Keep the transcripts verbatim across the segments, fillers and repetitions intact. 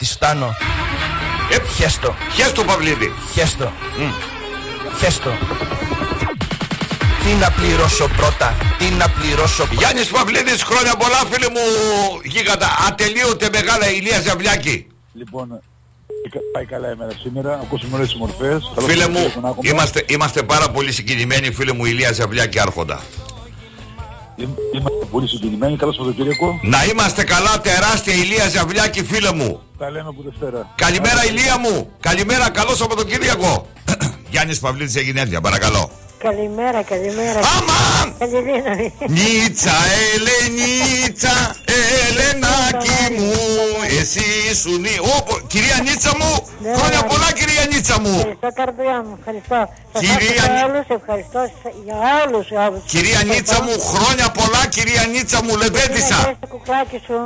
τη φτάνω. Ε, Χέστο. Χέστο, Παυλίδη. Χέστο. Mm. Χέστο. Τι να πληρώσω πρώτα, τι να πληρώσω πρώτα. Γιάννης Παυλίδης, χρόνια πολλά φίλε μου γίγαντα. Ατελείωτε μεγάλα Ηλία Ζαβλιάκη. Λοιπόν, πάει καλά η μέρα σήμερα, ακούσαμε όλες τις μορφές. Φίλε μου, είμαστε, είμαστε πάρα πολύ συγκινημένοι φίλε μου Ηλία Ζαβλιάκη Άρχοντα. Είμαστε πολύ συγκινημένοι, καλό Σαββατοκύριακο. Να είμαστε καλά, τεράστια Ηλία Ζαβλιάκη φίλε μου. Τα λέμε από Δευτέρα. Καλημέρα Ηλία μου, καλημέρα, καλό Σαββατοκύριακο. Γιάννης Παυλίδης έγινε έτοια, παρακαλώ. Καλημέρα, καλημέρα. Αμάν! Καλημέρα. Νίτσα, Ελενίτσα, Ελενάκι μου, εσύ σου νι... Ω, κυρία Νίτσα μου, Ναι, χρόνια ναι. πολλά κυρία Νίτσα μου. Ευχαριστώ καρδιά μου, ευχαριστώ. Σας Κυρία άκουσα Νι- όλους, ευχαριστώ για όλους, για όλους. Κυρία Νίτσα μου, χρόνια πολλά κυρία Νίτσα μου, λεβέντισα. Ευχαριστώ το κουκλάκι σου.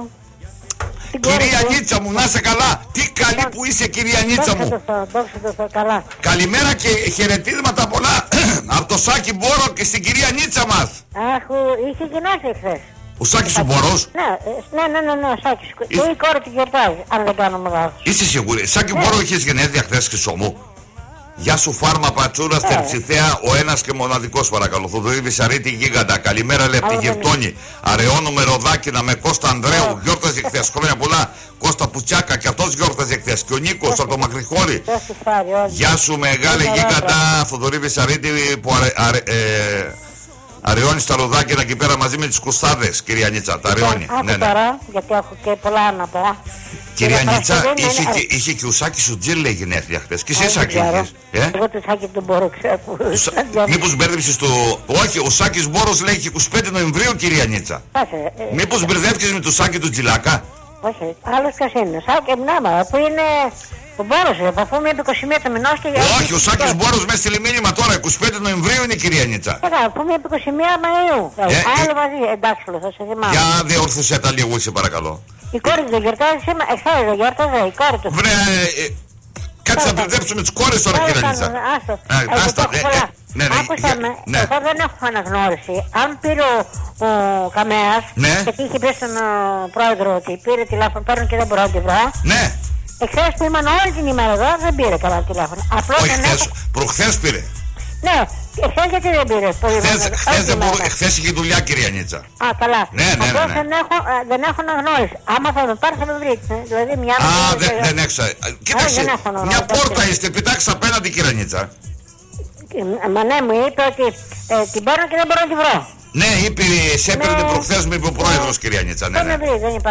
Την κόρη Κυρία σου. Νίτσα μου, να σε καλά. Τι καλή που είσαι κυρία Νίτσα Δόξα τω μου. Θεώ, δόξα τω Θεώ, καλά. Καλημέρα και χαιρετίσματα πολλά από το Σάκη Μπόρο και στην κυρία Νίτσα μας. Αχ, είχε γεννάσει χθες. Ο Σάκης ο Μπορός. Ναι, ε, ναι, ναι, ναι, ναι, ο Σάκης. Και η κόρη του γιορτάζει, αν δεν κάνουμε λάθος. Είσαι σίγουρη. Σάκη Μπόρο είχες γενέθλια χθες χρυσό μου. Γεια σου φάρμα πατσούρα Τερψιθέα, ο ένας και μοναδικός παρακαλώ. Θοδωρή Βυσαρίτη Γίγαντα. Καλημέρα Λεπτή Γυρτώνη. Αρεώνουμε Ροδάκινα με Κώστα Ανδρέου. Γιόρταζε χθες. Χρόνια πολλά. Κώστα Πουτσιάκα και αυτός γιόρταζε χθες. Και ο Νίκος από το Μακριχώρι. Γεια σου μεγάλη Γίγαντα. Θοδωρή Βυσαρίτη που αρε, αρε, ε, αραιώνει στα Ροδάκινα εκεί πέρα μαζί με τις κουστάδες. Κυρία Νίτσα, τα αραιώνει. Άκου Ναι, ναι. τώρα, γιατί έχω και πολλά να πω. Κυρία Και Νίτσα, Παρασκευή είχε είναι- και, είχε και ο Σάκης ο Τζίλε γενέθλια χθες. Και εσύ Α, Σάκη δεν ξέρω. είχες. Ε? Εγώ το Σάκη δεν μπορώ, ξέρω. Μήπως μπέρδεψες το... Όχι, ο Σάκης Μπόρος λέει και εικοστή πέμπτη Νοεμβρίου κυρία Νίτσα. Άσε, ε, Μήπως μπερδεύτηκες με το Σάκη του Τζιλάκα. όχι, άλλος ποιος είναι. Σάκη Μνάμα, που είναι ο Μπόρος, αφού είμαι επί είκοσι μία του μηνός και... Όχι, ο Σάκης Μπόρος με στείλει μήνυμα τώρα, εικοστή πέμπτη Νοεμβρίου είναι η κυρία Νίτσα. Καλά, αφού είμαι επί είκοσι μία Μαΐου. Ε, ε, Άλλο μαζί, εντάξει, θα σε θυμάμαι. Για διόρθωσέ τα λίγο, σε παρακαλώ. Η κόρη του δεν γιορτάζει σήμερα, εχθές δεν γιορτάζει, η κόρη του. Βρε, ε, ε, κάτσε να μπερδέψουμε τις κόρες τώρα κυρία Νίτσα. Άστο, Α, εγώ άστα, το έχω ε, πολλά. ε, ναι, ναι, Άκουσα για- με, ναι. εγώ δεν έχω αναγνώριση. Αν πήρε ο, ο Καμέας, Ναι. γιατί είχε πει στον ε, πρόεδρο ότι πήρε τηλέφωνο, παίρνω και δεν μπορώ να τη βρω. Ναι, Εχθές που ήμουν όλη την ημέρα εδώ δεν πήρε καλά τηλέφωνο. Απλώς όχι δεν χθες, έχω... προχθές πήρε. Ναι, εχθές γιατί δεν πήρε. το Χθες, ήμουν, χθες, όλη δεν την μπορού, ημέρα. χθες είχε δουλειά κυρία Νίτσα. Α, καλά. Ναι, ναι, ναι, Απλώς ναι. δεν έχω, ε, δεν έχω αναγνώριση. Άμα θα με πάρει θα με βρείτε. Δηλαδή μια Α, μέρα- δεν, δεν έξα. Κοίταξε, δεν έχω να μια ρωτήσω. πόρτα είστε, κοιτάξτε απέναντι κυρία Νίτσα. Ε, Μα ναι, μου είπε ότι ε, την παίρνω και δεν μπορώ να τη βρω. Ναι, είπε, σε έπαιρνε Ναι. προχθές με είπε ο πρόεδρος κυρία Νίτσα. Ναι, Δεν ναι. με βρει, δεν υπάρχει.